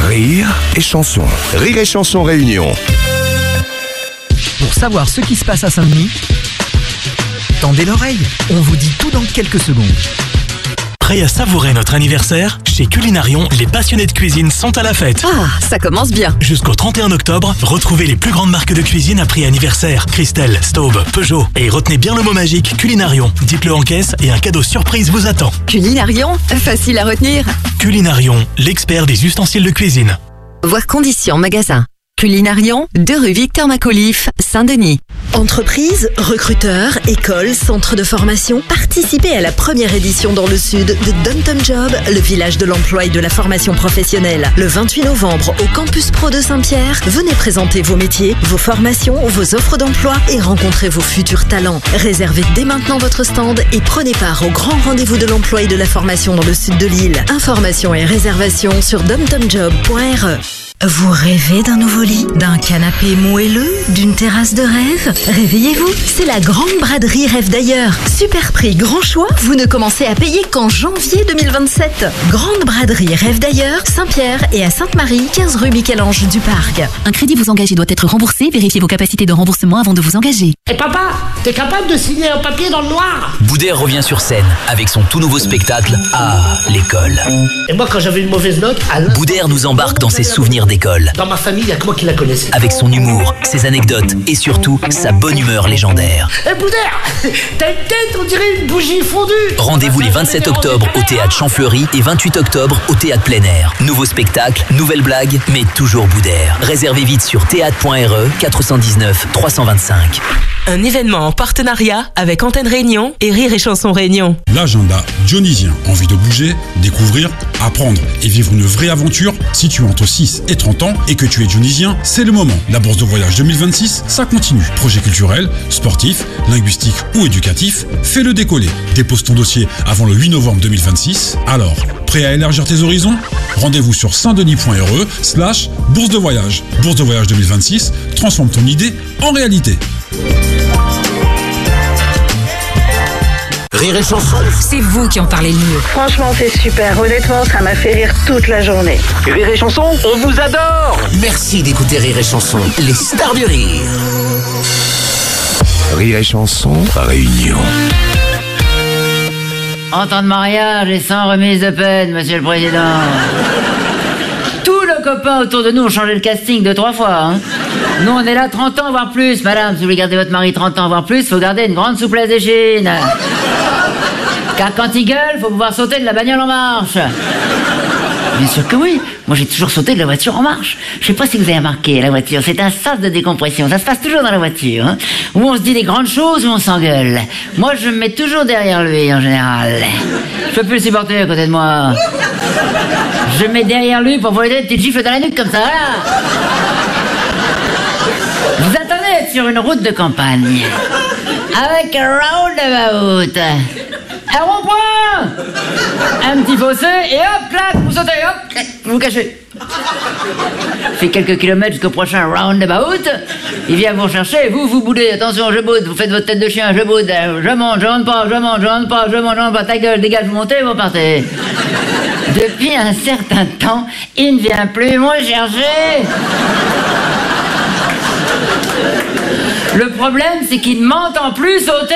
Rire et chanson. Rire et chanson réunion. Pour savoir ce qui se passe à Saint-Denis, tendez l'oreille, on vous dit tout dans quelques secondes. Prêt à savourer notre anniversaire? Chez Culinarion, les passionnés de cuisine sont à la fête. Ah, ça commence bien. Jusqu'au 31 octobre, retrouvez les plus grandes marques de cuisine à prix anniversaire. Christelle, Staub, Peugeot. Et retenez bien le mot magique Culinarion. Dites-le en caisse et un cadeau surprise vous attend. Culinarion, facile à retenir. Culinarion, l'expert des ustensiles de cuisine. Voir conditions magasin. Culinarion, 2 rue Victor Macauliffe, Saint-Denis. Entreprises, recruteurs, écoles, centres de formation, participez à la première édition dans le sud de Dom Tom Job, le village de l'emploi et de la formation professionnelle. Le 28 novembre au Campus Pro de Saint-Pierre, venez présenter vos métiers, vos formations, vos offres d'emploi et rencontrer vos futurs talents. Réservez dès maintenant votre stand et prenez part au grand rendez-vous de l'emploi et de la formation dans le sud de l'île. Informations et réservations sur domtomjob.re. Vous rêvez d'un nouveau lit, d'un canapé moelleux, d'une terrasse de rêve? Réveillez-vous, c'est la grande braderie Rêve d'ailleurs. Super prix, grand choix, vous ne commencez à payer qu'en janvier 2027. Grande braderie Rêve d'ailleurs, Saint-Pierre et à Sainte-Marie, 15 rue Michel-Ange du Parc. Un crédit vous engagé doit être remboursé. Vérifiez vos capacités de remboursement avant de vous engager. Et papa, t'es capable de signer un papier dans le noir? Boudère revient sur scène avec son tout nouveau spectacle Ah, l'école. Et moi, quand j'avais une mauvaise note, Boudère nous embarque dans ses souvenirs d'école. Dans ma famille, il n'y a que moi qui la connaissais. Avec son humour, ses anecdotes et surtout sa bonne humeur légendaire. Eh Boudère, t'as une tête, on dirait une bougie fondue. Rendez-vous les 27 octobre au théâtre Champfleury et 28 octobre au théâtre plein air. Nouveau spectacle, nouvelle blague, mais toujours Boudère. Réservez vite sur théâtre.re 419 325. Un événement en partenariat avec Antenne Réunion et Rire et Chanson Réunion. L'agenda dionysien. Envie de bouger, découvrir, apprendre et vivre une vraie aventure? Si tu as entre 6 et 30 ans et que tu es dionysien, c'est le moment. La bourse de voyage 2026, ça continue. Projet culturel, sportif, linguistique ou éducatif, fais-le décoller. Dépose ton dossier avant le 8 novembre 2026. Alors, prêt à élargir tes horizons? Rendez-vous sur saintdenis.re/bourse de voyage. Bourse de voyage 2026, transforme ton idée en réalité. Rire et chanson. C'est vous qui en parlez le mieux. Franchement, c'est super. Honnêtement, ça m'a fait rire toute la journée. Rire et chanson, on vous adore. Merci d'écouter Rire et chanson, les stars du rire. Rire et chanson, réunion. En temps de mariage et sans remise de peine, monsieur le président. Tous nos copains autour de nous ont changé le casting 2-3 fois, hein. Nous, on est là 30 ans, voire plus, madame. Si vous voulez garder votre mari 30 ans, voire plus, faut garder une grande souplesse d'échine. Car quand il gueule, faut pouvoir sauter de la bagnole en marche. Bien sûr que oui. Moi, j'ai toujours sauté de la voiture en marche. Je sais pas si vous avez remarqué, la voiture, c'est un sas de décompression. Ça se passe toujours dans la voiture, hein. Où on se dit des grandes choses, où on s'engueule. Moi, je me mets toujours derrière lui, en général. Je peux plus le supporter à côté de moi. Je me mets derrière lui pour lui donner des petites gifles dans la nuque, comme ça, voilà. Vous attendez d'être sur une route de campagne. Avec un roundabout. Un rond-point, un petit fossé, et hop, clac, vous sautez, hop, vous vous cachez. Fait quelques kilomètres jusqu'au prochain roundabout, il vient vous chercher, vous boudez, attention, je boude, vous faites votre tête de chien, je boude, je monte pas, je monte pas, ta gueule, dégage, vous montez, vous partez. Depuis un certain temps, il ne vient plus me chercher. Le problème, c'est qu'il ne m'entend plus sauter.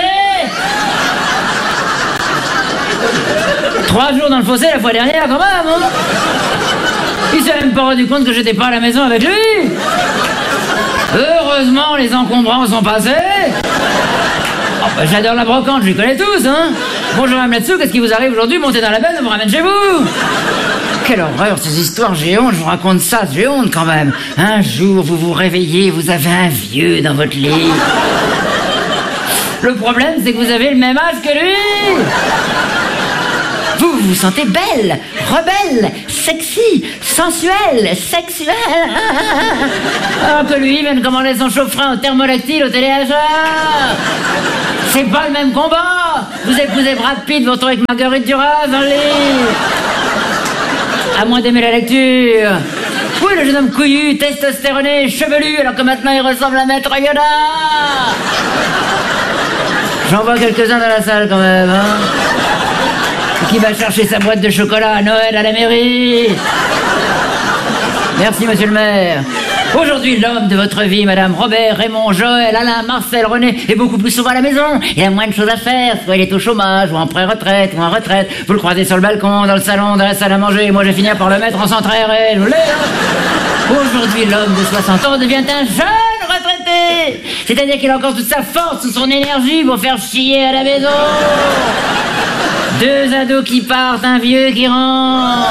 3 jours dans le fossé la fois dernière, quand même, hein. Il s'est même pas rendu compte que j'étais pas à la maison avec lui. Heureusement, les encombrants sont passés. Oh, bah, j'adore la brocante, je les connais tous, hein. Bonjour, madame là-dessous, qu'est-ce qui vous arrive aujourd'hui? Montez dans la benne, on vous ramène chez vous. Quelle horreur, ces histoires, j'ai honte, je vous raconte ça, j'ai honte quand même. Un jour, vous vous réveillez, vous avez un vieux dans votre lit. Le problème, c'est que vous avez le même âge que lui. Vous vous sentez belle, rebelle, sexy, sensuelle, sexuelle. Alors que lui vient de commander son chauffe-frein au thermolactyle au téléachat. C'est pas le même combat. Vous épousez Brad Pitt, vous retrouvez avec Marguerite Duras dans le lit. À moins d'aimer la lecture. Oui, le jeune homme couillu, testostéroné, chevelu, alors que maintenant il ressemble à Maître Yoda. J'en vois quelques-uns dans la salle quand même, hein. Qui va chercher sa boîte de chocolat à Noël à la mairie. Merci, monsieur le maire. Aujourd'hui, l'homme de votre vie, madame, Robert, Raymond, Joël, Alain, Marcel, René, est beaucoup plus souvent à la maison. Il a moins de choses à faire. Soit il est au chômage, ou en pré-retraite, ou en retraite. Vous le croisez sur le balcon, dans le salon, dans la salle à manger. Moi, j'ai fini par le mettre en centre aéré. Je vous l'ai, hein. Aujourd'hui, l'homme de 60 ans devient un jeune retraité. C'est-à-dire qu'il a encore toute sa force, toute son énergie pour faire chier à la maison. 2 ados qui partent, un vieux qui rentre.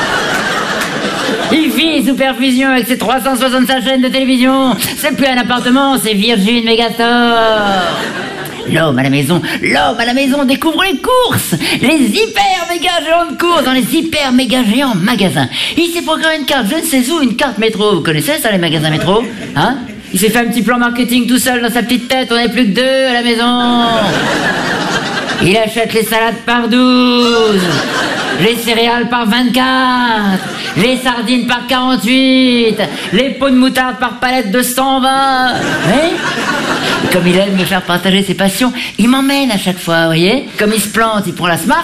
Il vit sous perfusion avec ses 365 chaînes de télévision. C'est plus un appartement, c'est Virgin Megastore. L'homme à la maison découvre les courses. Les hyper méga géants de courses dans les hyper méga géants magasins. Il s'est procuré une carte, je ne sais où, une carte métro. Vous connaissez ça, les magasins métro? Hein? Il s'est fait un petit plan marketing tout seul dans sa petite tête. On n'est plus que 2 à la maison. Il achète les salades par 12, les céréales par 24, les sardines par 48, les pots de moutarde par palette de 120. Oui? Et comme il aime me faire partager ses passions, il m'emmène à chaque fois, vous voyez? Comme il se plante, il prend la Smart.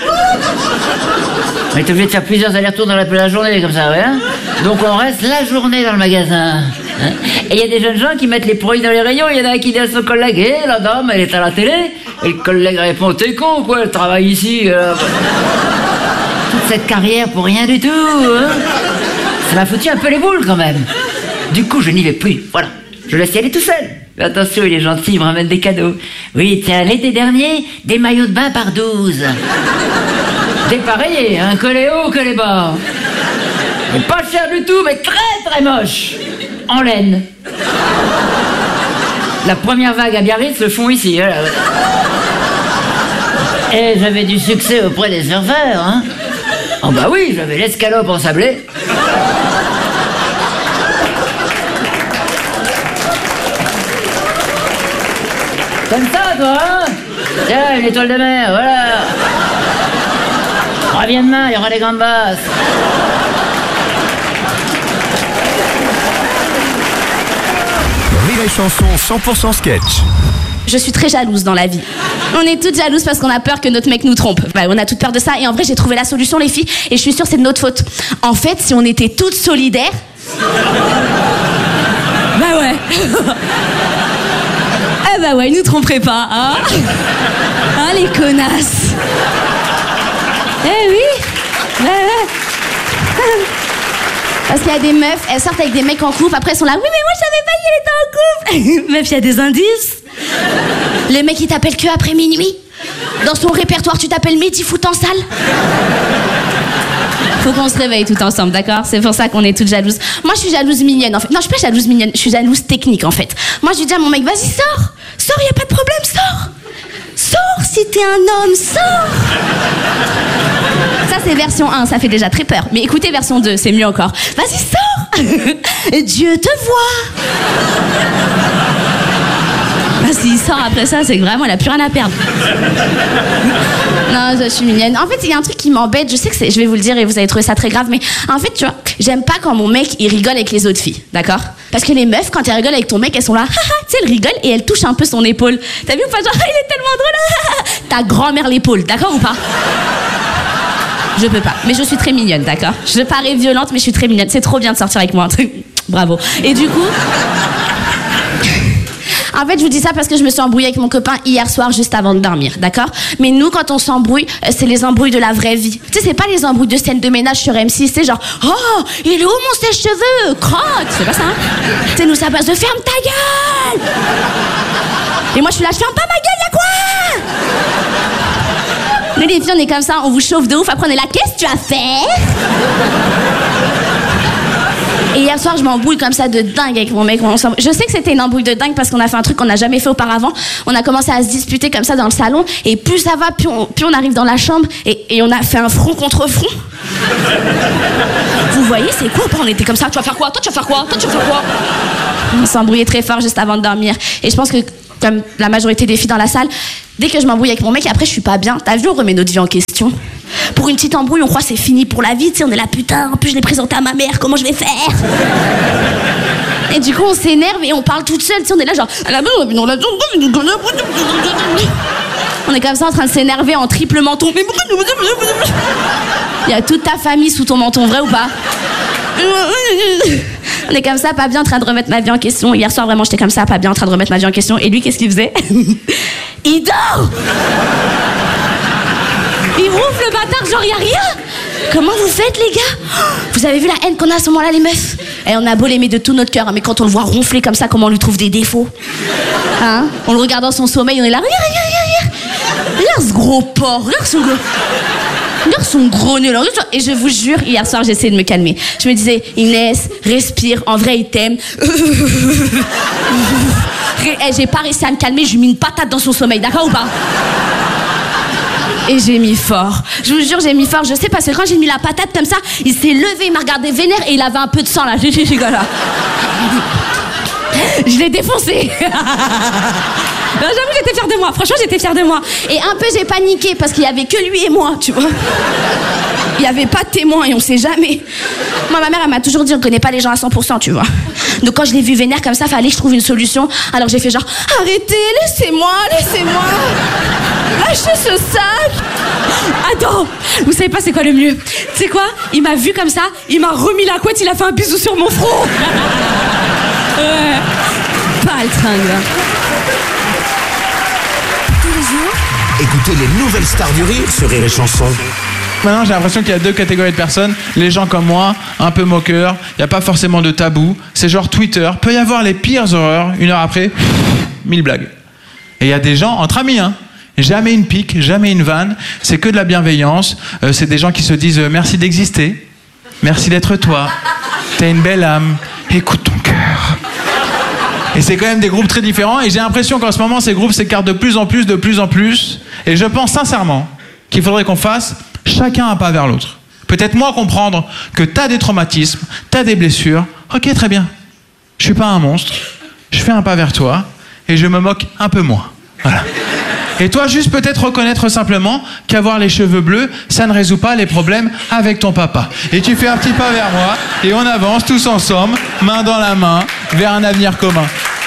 On est obligé de faire plusieurs allers-retours dans la journée comme ça, ouais, hein? Donc on reste la journée dans le magasin. Hein? Et il y a des jeunes gens qui mettent les produits dans les rayons. Il y en a un qui dit à son collègue: hé, la dame, elle est à la télé. Et le collègue répond: t'es con, quoi, elle travaille ici. Toute cette carrière pour rien du tout, hein? Ça m'a foutu un peu les boules quand même. Du coup, je n'y vais plus, voilà. Je laisse y aller tout seul. Mais attention, il est gentil, il me ramène des cadeaux. Oui, tiens, l'été dernier, des maillots de bain par 12. Dépareillés, hein, que les hauts, que les bas. Et pas cher du tout, mais très très moche. En laine. La première vague à Biarritz le font ici. Voilà. Et j'avais du succès auprès des surfeurs, hein. Oh bah oui, j'avais l'escalope en sablé. Comme ça, toi, hein? Tiens, une étoile de mer, voilà. Reviens demain, il y aura des gambas. Rire et chanson 100% sketch. Je suis très jalouse dans la vie. On est toutes jalouses parce qu'on a peur que notre mec nous trompe. Bah, on a toute peur de ça. Et en vrai, j'ai trouvé la solution, les filles. Et je suis sûre que c'est de notre faute. En fait, si on était toutes solidaires... Bah ouais. Ah bah ouais, ils nous tromperaient pas, hein. Hein, les connasses. Eh oui. Parce qu'il y a des meufs, elles sortent avec des mecs en couple, après elles sont là: oui, mais moi je savais pas qu'il était en couple. Meuf, il y a des indices. Le mec il t'appelle que après minuit. Dans son répertoire, tu t'appelles Mehdi Foot en salle. Faut qu'on se réveille tout ensemble, d'accord? C'est pour ça qu'on est toutes jalouses. Moi je suis jalouse mignonne en fait. Non, je suis pas jalouse mignonne, je suis jalouse technique en fait. Moi je lui dis à mon mec: vas-y, sors. Sors, y a pas de problème, sors. Sors si t'es un homme, sors. Ça c'est version 1, ça fait déjà très peur. Mais écoutez version 2, c'est mieux encore. Vas-y, sors. Dieu te voit. S'il sort après ça, c'est que vraiment, elle a plus rien à perdre. Non, je suis mignonne. En fait, il y a un truc qui m'embête. Je sais que je vais vous le dire et vous allez trouver ça très grave, mais en fait, tu vois, j'aime pas quand mon mec, il rigole avec les autres filles, d'accord? Parce que les meufs, quand elles rigolent avec ton mec, elles sont là, tu sais, elles rigolent et elles touchent un peu son épaule. T'as vu ou pas? Genre, il est tellement drôle. Ta grand-mère l'épaule, d'accord ou pas? Je peux pas, mais je suis très mignonne, d'accord? Je parais violente, mais je suis très mignonne. C'est trop bien de sortir avec moi. Bravo. Et du coup... En fait, je vous dis ça parce que je me suis embrouillée avec mon copain hier soir juste avant de dormir, d'accord? Mais nous, quand on s'embrouille, c'est les embrouilles de la vraie vie. Tu sais, c'est pas les embrouilles de scène de ménage sur M6, c'est genre: oh, il est où mon sèche-cheveux? Crotte! C'est pas ça, hein? Tu sais, nous, ça passe de ferme ta gueule! Et moi, je suis là, je ferme pas ma gueule, y'a quoi? Nous, les filles, on est comme ça, on vous chauffe de ouf, après on est là, qu'est-ce que tu as fait? Et hier soir, je m'embrouille comme ça de dingue avec mon mec. Je sais que c'était une embrouille de dingue parce qu'on a fait un truc qu'on n'a jamais fait auparavant. On a commencé à se disputer comme ça dans le salon. Et plus ça va, plus on arrive dans la chambre. Et on a fait un front contre front. Vous voyez, c'est quoi? On était comme ça. Tu vas faire quoi? Toi, tu vas faire quoi? Toi, tu vas faire quoi? On s'embrouillait très fort juste avant de dormir. Et je pense que, comme la majorité des filles dans la salle, dès que je m'embrouille avec mon mec, après je suis pas bien. T'as vu, on remet notre vie en question. Pour une petite embrouille, on croit que c'est fini pour la vie, tu sais, on est là, putain, en plus je l'ai présenté à ma mère, comment je vais faire? Et du coup, on s'énerve et on parle toute seule, tu sais, on est là genre... On est comme ça en train de s'énerver en triple menton. Il y a toute ta famille sous ton menton, vrai ou pas? On est comme ça, pas bien en train de remettre ma vie en question. Hier soir, vraiment, j'étais comme ça, pas bien en train de remettre ma vie en question. Et lui, qu'est-ce qu'il faisait? Il dort. Il ronfle le bâtard, genre y'a rien. Comment vous faites, les gars? Vous avez vu la haine qu'on a à ce moment-là, les meufs? Et on a beau l'aimer de tout notre cœur, mais quand on le voit ronfler comme ça, comment on lui trouve des défauts? Hein? On le regarde dans son sommeil, on est là, regarde ce gros porc, regarde son gros nez. Et je vous jure, hier soir, j'ai essayé de me calmer. Je me disais, Inès, respire, en vrai, il t'aime. J'ai pas réussi à me calmer, je lui ai mis une patate dans son sommeil, d'accord ou pas? Et j'ai mis fort. Je vous jure, j'ai mis fort. Je sais parce que quand j'ai mis la patate comme ça, il s'est levé, il m'a regardé vénère et il avait un peu de sang là. Je l'ai défoncé. Non, j'avoue, j'étais fière de moi. Franchement, j'étais fière de moi. Et un peu, j'ai paniqué parce qu'il y avait que lui et moi, tu vois. Il y avait pas de témoin et on sait jamais. Moi, ma mère, elle m'a toujours dit on connaît pas les gens à 100%, tu vois. Donc quand je l'ai vu vénère comme ça, fallait que je trouve une solution. Alors j'ai fait genre arrêtez, laissez-moi. Lâchez ce sac. Attends, vous savez pas c'est quoi le mieux? Tu sais quoi? Il m'a vu comme ça, il m'a remis la couette, il a fait un bisou sur mon front. Ouais. Pas le tringle. Tous les jours, écoutez les nouvelles stars du rire sur Rire et Chanson. Maintenant, j'ai l'impression qu'il y a deux catégories de personnes. Les gens comme moi, un peu moqueurs, il n'y a pas forcément de tabou. C'est genre Twitter. Peut y avoir les pires horreurs, une heure après, 1000 blagues. Et il y a des gens entre amis, hein. Jamais une pique, jamais une vanne. C'est que de la bienveillance. C'est des gens qui se disent merci d'exister. Merci d'être toi. T'as une belle âme. Écoute ton cœur. Et c'est quand même des groupes très différents. Et j'ai l'impression qu'en ce moment, ces groupes s'écartent de plus en plus. Et je pense sincèrement qu'il faudrait qu'on fasse chacun un pas vers l'autre. Peut-être moi comprendre que t'as des traumatismes, t'as des blessures. Ok, très bien. Je suis pas un monstre. Je fais un pas vers toi et je me moque un peu moins. Voilà. Et toi, juste peut-être reconnaître simplement qu'avoir les cheveux bleus, ça ne résout pas les problèmes avec ton papa. Et tu fais un petit pas vers moi et on avance tous ensemble, main dans la main, vers un avenir commun.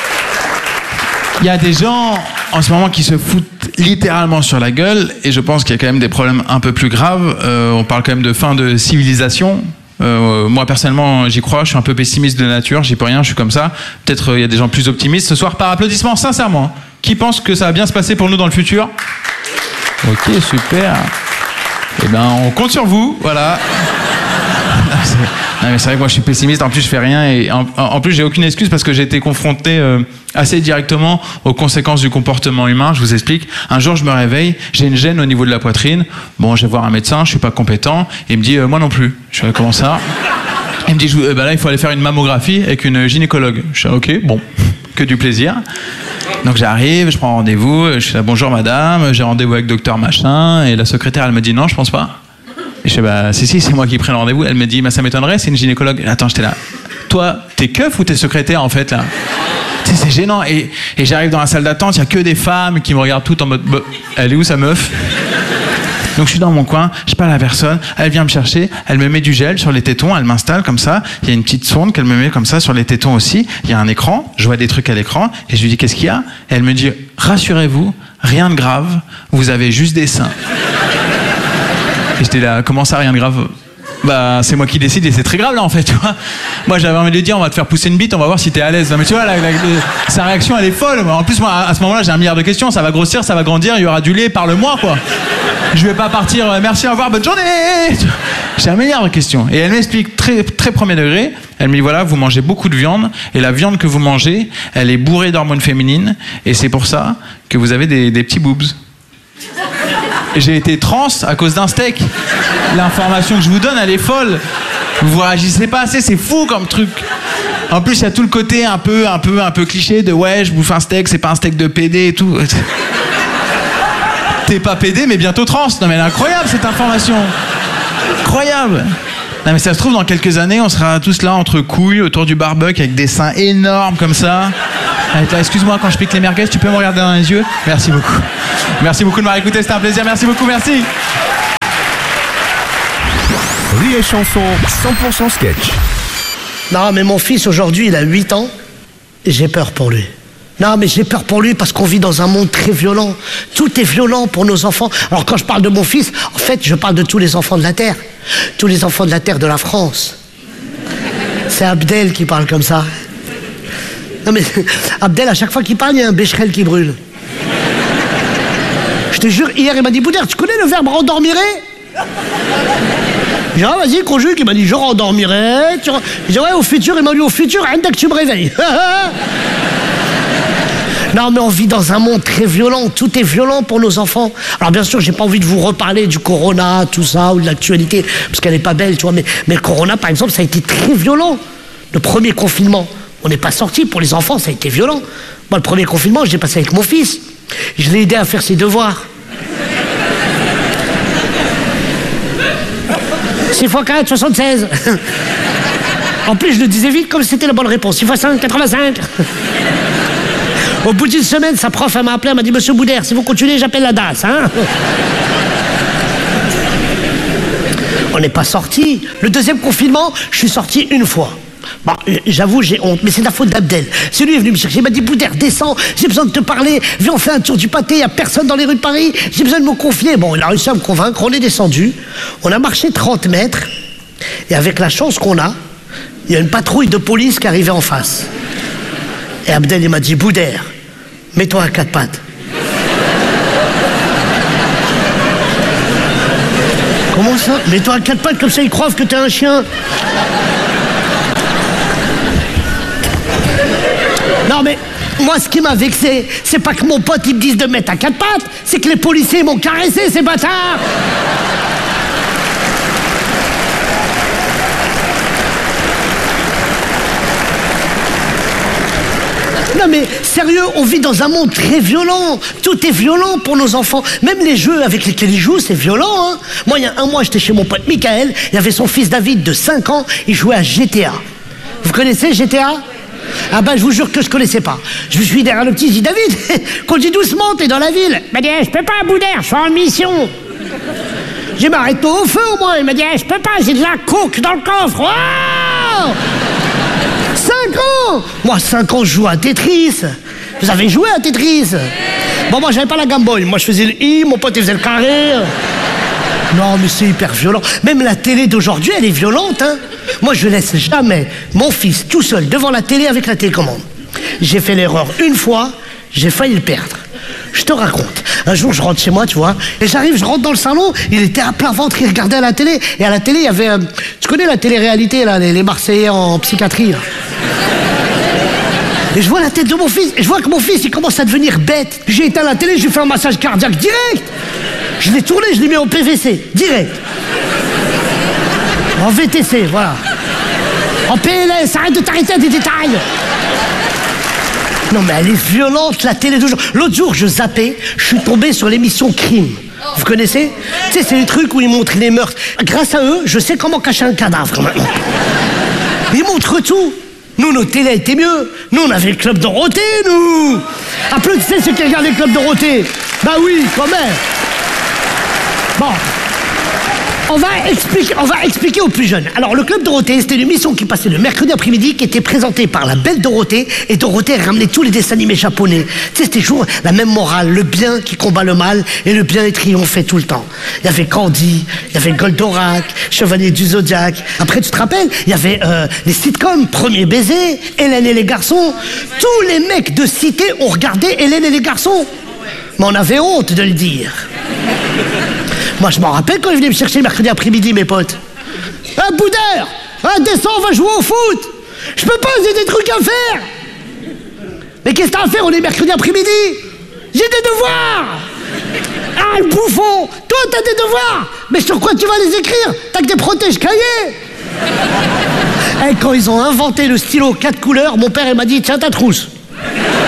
Il y a des gens en ce moment qui se foutent littéralement sur la gueule et je pense qu'il y a quand même des problèmes un peu plus graves. On parle quand même de fin de civilisation. Moi personnellement j'y crois, je suis un peu pessimiste de nature, j'y peux rien, je suis comme ça. Peut-être il y a des gens plus optimistes. Ce soir par applaudissement, sincèrement, qui pense que ça va bien se passer pour nous dans le futur? Ok, super. Eh ben on compte sur vous, voilà. Non mais c'est vrai que moi je suis pessimiste, en plus je fais rien et en plus j'ai aucune excuse parce que j'ai été confronté assez directement aux conséquences du comportement humain. Je vous explique. Un jour je me réveille, j'ai une gêne au niveau de la poitrine. Bon, je vais voir un médecin, je suis pas compétent. Il me dit moi non plus. Je fais comment ça? Il me dit là il faut aller faire une mammographie avec une gynécologue. Je fais ok, bon, que du plaisir. Donc j'arrive, je prends rendez-vous, je fais bonjour madame, j'ai rendez-vous avec docteur machin et la secrétaire elle me dit non je pense pas. Et je fais si c'est moi qui prends le rendez-vous. Elle me dit ça m'étonnerait, c'est une gynécologue. Attends, j'étais là. Toi, t'es keuf ou t'es secrétaire en fait là? Tu sais, c'est gênant. Et j'arrive dans la salle d'attente, il y a que des femmes qui me regardent toutes en mode elle est où sa meuf? Donc je suis dans mon coin, je parle à la personne, elle vient me chercher, elle me met du gel sur les tétons, elle m'installe comme ça, il y a une petite sonde qu'elle me met comme ça sur les tétons aussi, il y a un écran, je vois des trucs à l'écran, et je lui dis qu'est-ce qu'il y a? Et elle me dit rassurez-vous, rien de grave, vous avez juste des seins. Et j'étais là, comment ça, rien de grave? Bah, c'est moi qui décide et c'est très grave là en fait, tu vois. Moi j'avais envie de lui dire, on va te faire pousser une bite, on va voir si t'es à l'aise. Non, mais tu vois, sa réaction elle est folle. En plus, moi à ce moment-là, j'ai un milliard de questions, ça va grossir, ça va grandir, il y aura du lait, parle-moi quoi. Je vais pas partir, merci, au revoir, bonne journée. J'ai un milliard de questions. Et elle m'explique très, très premier degré, elle me dit voilà, vous mangez beaucoup de viande et la viande que vous mangez, elle est bourrée d'hormones féminines et c'est pour ça que vous avez des petits boobs. J'ai été trans à cause d'un steak. L'information que je vous donne, elle est folle. Vous réagissez pas assez, c'est fou comme truc. En plus, il y a tout le côté un peu cliché de ouais, je bouffe un steak, c'est pas un steak de PD et tout. T'es pas PD, mais bientôt trans. Non mais elle est incroyable cette information. Incroyable. Non mais ça se trouve dans quelques années, on sera tous là entre couilles autour du barbecue avec des seins énormes comme ça. Excuse-moi, quand je pique les merguez, tu peux me regarder dans les yeux? Merci beaucoup. Merci beaucoup de m'avoir écouté, c'était un plaisir. Merci beaucoup, merci. Rire et Chanson, 100% sketch. Non, mais mon fils, aujourd'hui, il a 8 ans et j'ai peur pour lui. Non, mais j'ai peur pour lui parce qu'on vit dans un monde très violent. Tout est violent pour nos enfants. Alors quand je parle de mon fils, en fait, je parle de tous les enfants de la Terre. Tous les enfants de la Terre de la France. C'est Abdel qui parle comme ça. Non mais, Abdel, à chaque fois qu'il parle, il y a un bécherel qui brûle. Je te jure, hier, il m'a dit, Boudère, tu connais le verbe rendormirer? J'ai dit, ah, vas-y, conjugue. Il m'a dit, je rendormirai. J'ai dit, ouais, au futur. Il m'a dit, au futur, rien que tu me réveilles. Non, mais on vit dans un monde très violent. Tout est violent pour nos enfants. Alors, bien sûr, j'ai pas envie de vous reparler du corona, tout ça, ou de l'actualité, parce qu'elle est pas belle, tu vois. Mais le corona, par exemple, ça a été très violent. Le premier confinement, on n'est pas sorti. Pour les enfants, ça a été violent. Moi, le premier confinement, je l'ai passé avec mon fils. Je l'ai aidé à faire ses devoirs. 6 x 4, 76. En plus, je le disais vite comme si c'était la bonne réponse. 6 x 5, 85. Au bout d'une semaine, sa prof, elle m'a appelé, elle m'a dit, Monsieur Boudère, si vous continuez, j'appelle la DAS, hein. On n'est pas sorti. Le deuxième confinement, je suis sorti une fois. Bon, j'avoue, j'ai honte, mais c'est la faute d'Abdel. C'est lui qui est venu me chercher, il m'a dit, Boudère, descends, j'ai besoin de te parler, viens, on fait un tour du pâté, il n'y a personne dans les rues de Paris, j'ai besoin de me confier. Bon, il a réussi à me convaincre, on est descendu, on a marché 30 mètres, et avec la chance qu'on a, il y a une patrouille de police qui arrivait en face. Et Abdel, il m'a dit, Boudère, mets-toi à 4 pattes. Comment ça? Mets-toi à 4 pattes, comme ça ils croient que t'es un chien. Non mais, moi ce qui m'a vexé, c'est pas que mon pote il me dise de mettre à 4 pattes, c'est que les policiers m'ont caressé, ces bâtards. Non mais, sérieux, on vit dans un monde très violent. Tout est violent pour nos enfants. Même les jeux avec lesquels ils jouent, c'est violent, hein. Moi, il y a un mois, j'étais chez mon pote Michael, il y avait son fils David de 5 ans, il jouait à GTA. Vous connaissez GTA? Ah ben, je vous jure que je connaissais pas. Je me suis dit derrière le petit, je dis, David, conduis doucement, t'es dans la ville. Il m'a dit, je peux pas, Boudère, je suis en mission. J'ai dit, arrête-toi au feu au moins. Il m'a dit, je peux pas, j'ai de la coke dans le coffre. Wow 5 ans. Moi, 5 ans, je joue à Tetris. Vous avez joué à Tetris? Bon, moi, j'avais pas la Game Boy. Moi, je faisais le I, mon pote, il faisait le carré. Non, mais c'est hyper violent. Même la télé d'aujourd'hui, elle est violente, hein. Moi, je laisse jamais mon fils tout seul devant la télé avec la télécommande. J'ai fait l'erreur une fois, j'ai failli le perdre. Je te raconte. Un jour, je rentre chez moi, tu vois, et j'arrive, je rentre dans le salon, il était à plein ventre, il regardait à la télé, et à la télé, il y avait... tu connais la télé-réalité, là, les Marseillais en psychiatrie, là. Et je vois la tête de mon fils, et je vois que mon fils, il commence à devenir bête. J'ai éteint la télé, je lui fais un massage cardiaque direct. Je l'ai tourné, je l'ai mis en PVC, direct. En VTC, voilà. En PLS, arrête de t'arrêter à des détails. Non mais elle est violente, la télé d'aujourd'hui. L'autre jour, je zappais, je suis tombé sur l'émission Crime. Vous connaissez? Tu sais, c'est les trucs où ils montrent les meurtres. Grâce à eux, je sais comment cacher un cadavre maintenant. Ils montrent tout. Nous, nos télés étaient mieux. Nous, on avait le Club Dorothée, nous. Applaudissez ceux qui regardent le Club Dorothée. Bah oui, quand même. Bon. On va expliquer aux plus jeunes. Alors, le Club Dorothée, c'était une émission qui passait le mercredi après-midi, qui était présentée par la belle Dorothée, et Dorothée ramenait tous les dessins animés japonais. Tu sais, c'était toujours la même morale, le bien qui combat le mal, et le bien est triomphé tout le temps. Il y avait Candy, il y avait Goldorak, Chevalier du Zodiac. Après, tu te rappelles, il y avait les sitcoms, Premier baiser, Hélène et les garçons. Tous les mecs de cité ont regardé Hélène et les garçons. Mais on avait honte de le dire. Moi, je m'en rappelle quand ils venaient me chercher le mercredi après-midi, mes potes. Ah, Boudère, descends, on va jouer au foot. Je peux pas, j'ai des trucs à faire. Mais qu'est-ce que t'as à faire, on est mercredi après-midi? J'ai des devoirs. Ah, le bouffon, toi, t'as des devoirs. Mais sur quoi tu vas les écrire? T'as que des protège-cahiers. Et quand ils ont inventé le stylo 4 couleurs, mon père, il m'a dit, tiens ta trousse.